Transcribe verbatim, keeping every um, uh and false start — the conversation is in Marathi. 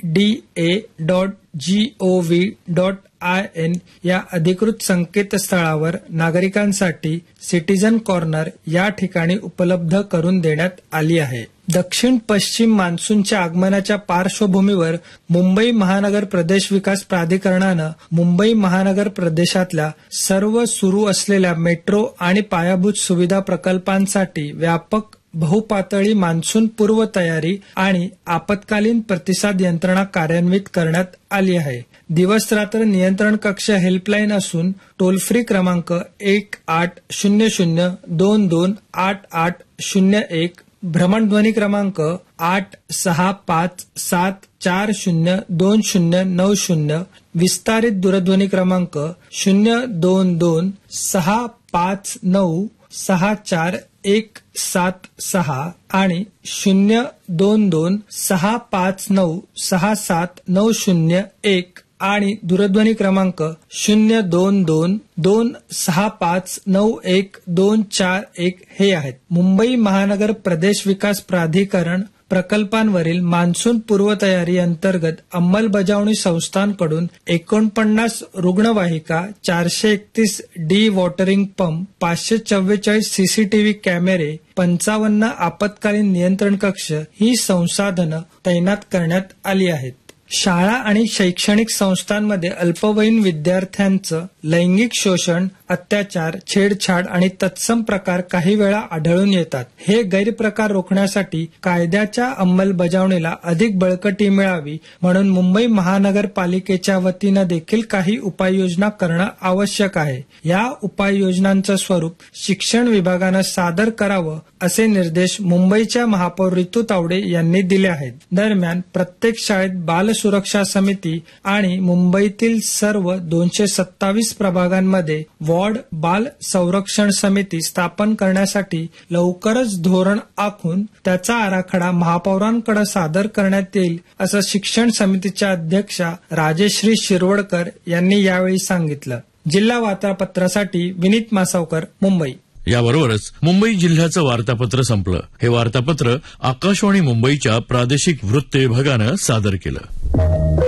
D A dot G O V dot I N या अधिकृत संकेतस्थळावर नागरिकांसाठी सिटीझन कॉर्नर या ठिकाणी उपलब्ध करून देण्यात आली आहे. दक्षिण पश्चिम मान्सूनच्या आगमनाच्या पार्श्वभूमीवर मुंबई महानगर प्रदेश विकास प्राधिकरणानं मुंबई महानगर प्रदेशातल्या सर्व सुरू असलेल्या मेट्रो आणि पायाभूत सुविधा प्रकल्पांसाठी व्यापक बहुपातळी मान्सून पूर्व तयारी आणि आपत्कालीन प्रतिसाद यंत्रणा कार्यान्वित करण्यात आली आहे. दिवस रात्र नियंत्रण कक्ष हेल्पलाईन असून टोल फ्री क्रमांक एक आठ शून्य शून्य दोन दोन आठ आठ शून्य एक, भ्रमणध्वनी क्रमांक आठ सहा पाच सात चार शून्य दोन शून्य नऊ शून्य, विस्तारित दूरध्वनी क्रमांक शून्य दोन दोन सहा पाच नऊ सहा चार एक सात सहा आणि शून्य दोन दोन सहा पाच नऊ सहा सात नऊ शून्य एक आणि दूरध्वनी क्रमांक शून्य दोन दोन दोन सहा पाच नऊ एक दोन चार एक हे आहेत. मुंबई महानगर प्रदेश विकास प्राधिकरण प्रकल्पांवरील मान्सून पूर्वतयारी अंतर्गत अंमलबजावणी संस्थांकडून एकोणपन्नास रुग्णवाहिका, चारशे एकतीस डी वॉटरिंग पंप, पाचशे चव्वेचाळीस सीसीटीव्ही कॅमेरे, पंचावन्न आपत्कालीन नियंत्रण कक्ष ही संसाधनं तैनात करण्यात आली आहेत. शाळा आणि शैक्षणिक संस्थांमध्ये अल्पवयीन विद्यार्थ्यांचं लैंगिक शोषण, अत्याचार, छेडछाड आणि तत्सम प्रकार काही वेळा आढळून येतात. हे गैरप्रकार रोखण्यासाठी कायद्याच्या अंमलबजावणीला अधिक बळकटी मिळावी म्हणून मुंबई महानगरपालिकेच्या वतीनं देखील काही उपाययोजना करणं आवश्यक आहे. या उपाययोजनांचं स्वरूप शिक्षण विभागानं सादर करावं असे निर्देश मुंबईच्या महापौर रितू तावडे यांनी दिले आहेत. दरम्यान प्रत्येक शाळेत बाल सुरक्षा समिती आणि मुंबईतील सर्व दोनशे सत्तावीस प्रभागांमध्ये वॉर्ड बाल संरक्षण समिती स्थापन करण्यासाठी लवकरच धोरण आखून त्याचा आराखडा महापौरांकडे सादर करण्यात येईल असं शिक्षण समितीच्या अध्यक्षा राजेश्री शिरवडकर यांनी यावेळी सांगितलं. जिल्हा वार्तापत्रासाठी विनीत मासावकर, मुंबई. याबरोबरच मुंबई जिल्ह्याचं वार्तापत्र संपलं. हे वार्तापत्र आकाशवाणी मुंबईच्या प्रादेशिक वृत्त विभागानं सादर केलं.